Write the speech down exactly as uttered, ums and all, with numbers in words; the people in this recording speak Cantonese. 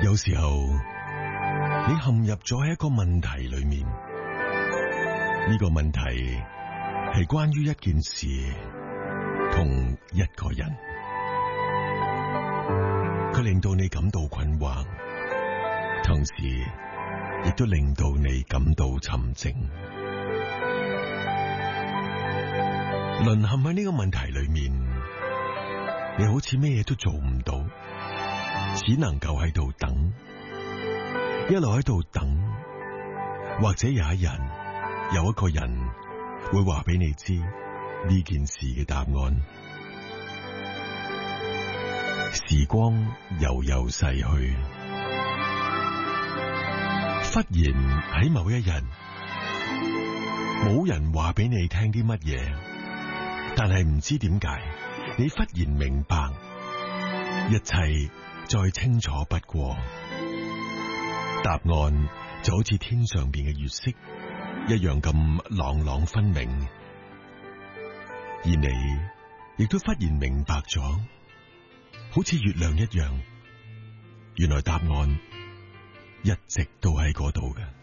有時候你陷入咗喺一個問題裏面，呢個問題係關於一件事同一個人，佢令到你感到困惑，同時亦都令到你感到沉靜。淪陷喺呢個問題裏面，你好似咩嘢都做唔到，只能夠喺度等，一路喺度等，或者有一日有一個人會話俾你知呢件事嘅答案。時光悠悠逝去，忽然喺某一日，冇人話俾你聽啲乜嘢，但係唔知點解，你忽然明白，一切再清楚不過，答案就好似天上邊嘅月色一樣咁朗朗分明，而你亦都忽然明白咗，好似月亮一樣，原來答案一直都喺嗰度嘅。